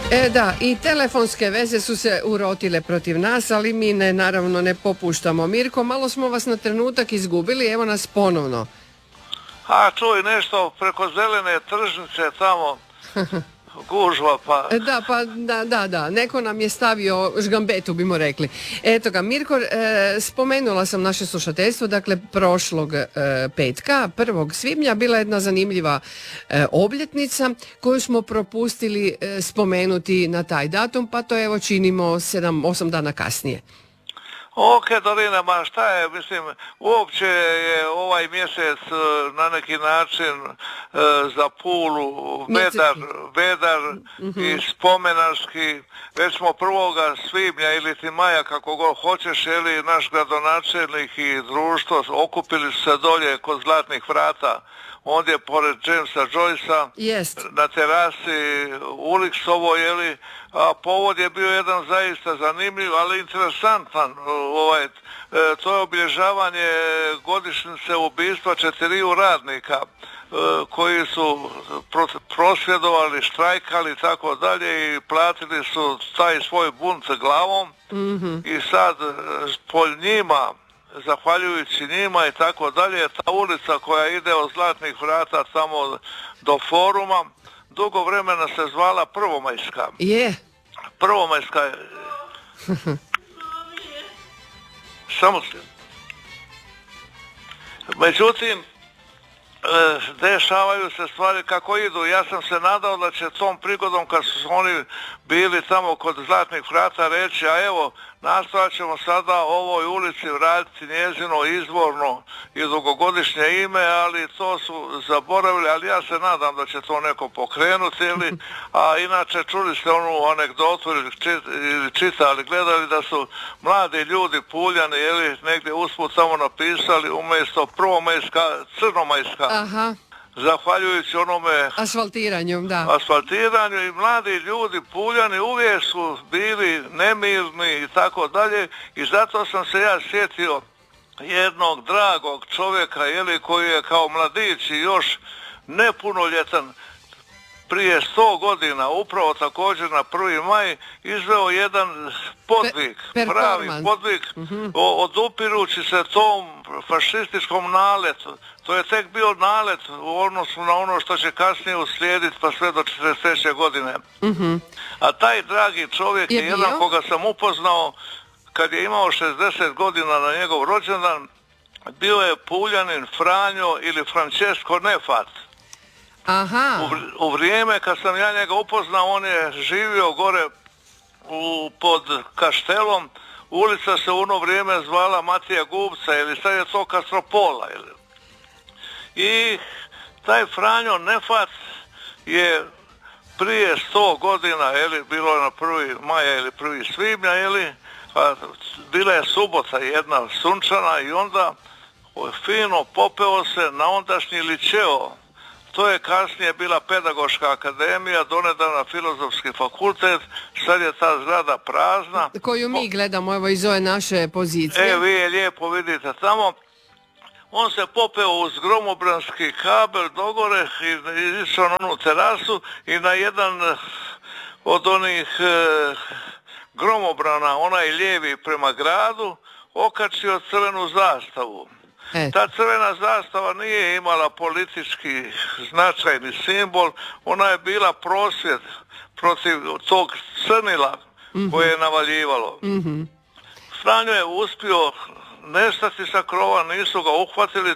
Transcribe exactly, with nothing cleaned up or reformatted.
E da, i telefonske veze su se urotile protiv nas, ali mi ne, naravno ne popuštamo. Mirko, malo smo vas na trenutak izgubili, evo nas ponovno. A čuj, nešto preko zelene tržnice tamo gužva pa... Da, pa da, da, da, neko nam je stavio žgambetu, bimo rekli. Eto ga, Mirko, e, spomenula sam naše slušateljstvo, dakle prošlog e, petka, prvog svibnja, bila je jedna zanimljiva e, obljetnica koju smo propustili e, spomenuti na taj datum, pa to evo činimo sedam osam dana kasnije. Ok, Dorina, ma šta je, mislim, uopće je ovaj mjesec na neki način e, za Pulu vedar, vedar mm-hmm. i spomenarski. Već smo prvoga svibnja ili ti maja, kako god hoćeš, ili naš gradonačelnik i društvo okupili su se dolje kod Zlatnih vrata, ondje pored Jamesa Joycea, yes. na terasi Uliksovo, jeli, a povod je bio jedan zaista zanimljiv, ali interesantan. Ovaj, to je obilježavanje godišnjice ubistva četiriju radnika koji su prosvjedovali, štrajkali i tako dalje i platili su taj svoj bunt glavom mm-hmm. i sad po njima, zahvaljujući njima i tako dalje, ta ulica koja ide od Zlatnih vrata tamo do foruma, dugo vremena se zvala Prvomajska. Je. Yeah. Prvomajska je... Samo se. Međutim, dešavaju se stvari kako idu. Ja sam se nadao da će tom prigodom, kad su oni bili tamo kod Zlatnih vrata, reći, a evo, nastojat ćemo sada ovoj ulici vratiti njezino izvorno i dugogodišnje ime, ali to su zaboravili, ali ja se nadam da će to neko pokrenuti, ili, a inače čuli ste onu anegdotu ili, čit, ili čitali, gledali da su mladi ljudi Puljani, ili negdje usput samo napisali umjesto Prvomajska, Crnomajska. Aha. Zahvaljujući onome asfaltiranju, da. asfaltiranju i mladi ljudi Puljani uvijek su bili nemirni i tako dalje i zato sam se ja sjetio jednog dragog čovjeka, jeli, koji je kao mladić i još nepunoljetan prije sto godina, upravo također na prvi maj, izveo jedan podvig, Pe- pravi podvig, mm-hmm. odupirući se tom fašističkom naletu. To je tek bio nalet u odnosu na ono što će kasnije uslijediti pa sve do četrdeset treće godine. Mm-hmm. A taj dragi čovjek je, je jedan koga sam upoznao kad je imao šezdeset godina na njegov rođendan, bio je Puljanin Franjo ili Francesco Nefat. Aha. U, u vrijeme kad sam ja njega upoznao, on je živio gore u, pod Kaštelom. Ulica se u ono vrijeme zvala Matija Gubca, ili sad je to Kastropola. Ili. I taj Franjo Nefat je prije sto godina, ili bilo je na prvi maja ili prvi svibnja, ili, a, bila je subota jedna sunčana i onda fino popeo se na ondašnji ličeo. To je kasnije bila pedagoška akademija, donedavna filozofski fakultet, sad je ta zgrada prazna. Koju mi gledamo, evo iz ove naše pozicije. E, vi je lijepo vidite tamo. On se popeo uz gromobranski kabel dogore i išao na onu terasu i na jedan od onih e, gromobrana, onaj lijevi prema gradu, okačio crvenu zastavu. Et. Ta crvena zastava nije imala politički značajni simbol, ona je bila prosvjed protiv tog crnila mm-hmm. koje je navaljivalo. Mm-hmm. Franjo je uspio nestati sa krova, nisu ga uhvatili,